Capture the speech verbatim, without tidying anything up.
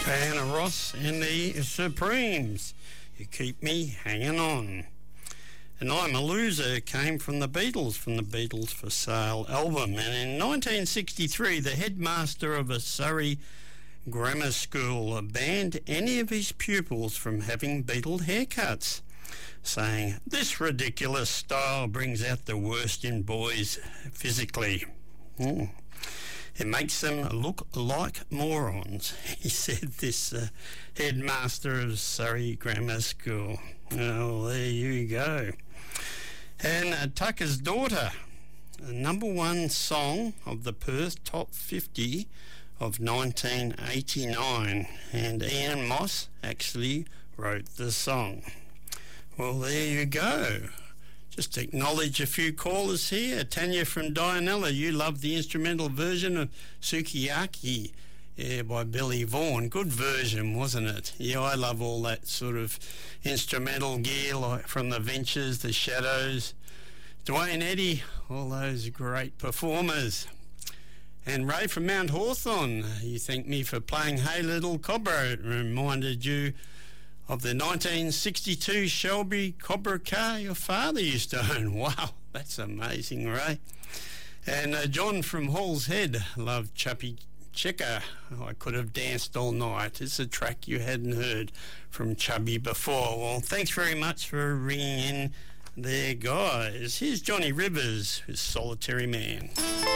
Diana Ross and the Supremes. You keep me hanging on. And I'm a Loser came from the Beatles, from the Beatles for Sale album. And in nineteen sixty-three, the headmaster of a Surrey grammar school banned any of his pupils from having Beatle haircuts, saying, "This ridiculous style brings out the worst in boys physically. Mm. It makes them look like morons," he said, this uh, headmaster of Surrey Grammar School. Oh, there you go. And uh, Tucker's Daughter, the number one song of the Perth Top fifty of nineteen eighty-nine. And Ian Moss actually wrote the song. Well, there you go. Just acknowledge a few callers here. Tanya from Dianella, you love the instrumental version of Sukiyaki, yeah, by Billy Vaughan. Good version, wasn't it? Yeah, I love all that sort of instrumental gear, like from the Ventures, the Shadows, Dwayne Eddy, all those great performers. And Ray from Mount Hawthorn, you thank me for playing Hey Little Cobra. It reminded you of the nineteen sixty-two Shelby Cobra car your father used to own. Wow, that's amazing, Ray. And uh, John from Hall's Head loved Chuppy Checker. I could have danced all night. It's a track you hadn't heard from Chubby before. Well, thanks very much for ringing in there, guys. Here's Johnny Rivers with Solitary Man.